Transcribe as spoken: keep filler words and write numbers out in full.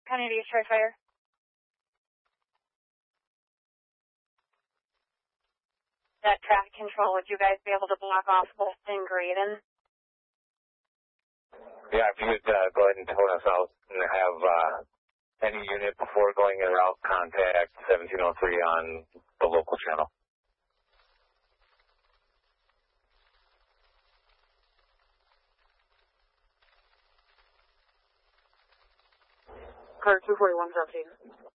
Kennedy, try fire. That traffic control, would you guys be able to block off Bolton Graydon? Yeah, if you would uh, go ahead and tone us out and have uh, any unit before going en route contact seventeen oh three on the local channel. Car two forty-one seventeen.